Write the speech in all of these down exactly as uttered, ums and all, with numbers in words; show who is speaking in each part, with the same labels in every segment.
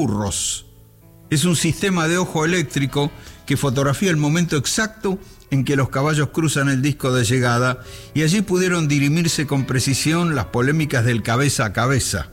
Speaker 1: burros. Es un sistema de ojo eléctrico que fotografía el momento exacto en que los caballos cruzan el disco de llegada, y allí pudieron dirimirse con precisión las polémicas del cabeza a cabeza.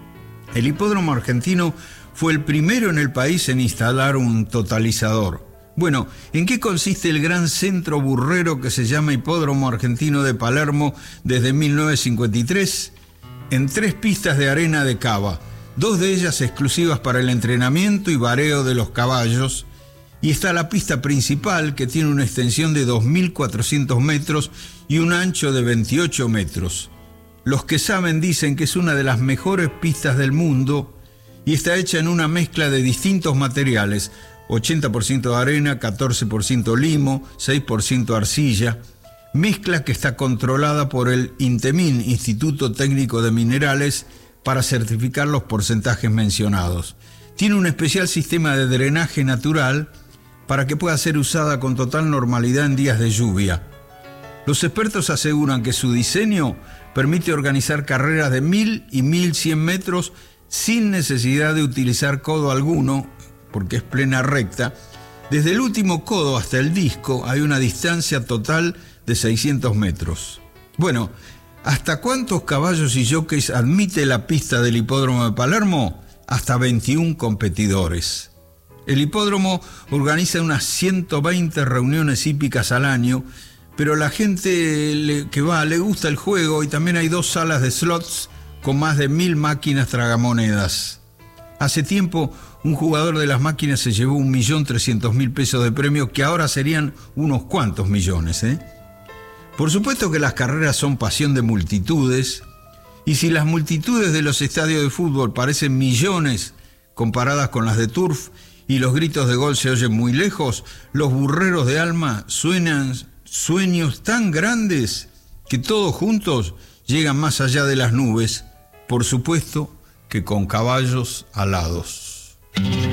Speaker 1: El hipódromo argentino fue el primero en el país en instalar un totalizador. Bueno, ¿en qué consiste el gran centro burrero que se llama Hipódromo Argentino de Palermo desde mil novecientos cincuenta y tres? En tres pistas de arena de cava, dos de ellas exclusivas para el entrenamiento y vareo de los caballos, y está la pista principal, que tiene una extensión de dos mil cuatrocientos metros y un ancho de veintiocho metros. Los que saben dicen que es una de las mejores pistas del mundo y está hecha en una mezcla de distintos materiales: ochenta por ciento de arena, catorce por ciento limo, seis por ciento arcilla, mezcla que está controlada por el INTEMIN, Instituto Técnico de Minerales, para certificar los porcentajes mencionados. Tiene un especial sistema de drenaje natural para que pueda ser usada con total normalidad en días de lluvia. Los expertos aseguran que su diseño permite organizar carreras de mil y mil cien metros sin necesidad de utilizar codo alguno, porque es plena recta. Desde el último codo hasta el disco hay una distancia total de seiscientos metros. Bueno, ¿hasta cuántos caballos y jockeys admite la pista del hipódromo de Palermo? Hasta veintiún competidores. El hipódromo organiza unas ciento veinte reuniones hípicas al año, pero la gente le, que va le gusta el juego, y también hay dos salas de slots con más de mil máquinas tragamonedas. Hace tiempo un jugador de las máquinas se llevó un millón trescientos mil pesos de premio, que ahora serían unos cuantos millones, ¿eh? Por supuesto que las carreras son pasión de multitudes, y si las multitudes de los estadios de fútbol parecen millones comparadas con las de turf, y los gritos de gol se oyen muy lejos, los burreros de alma suenan sueños tan grandes que todos juntos llegan más allá de las nubes, por supuesto que con caballos alados.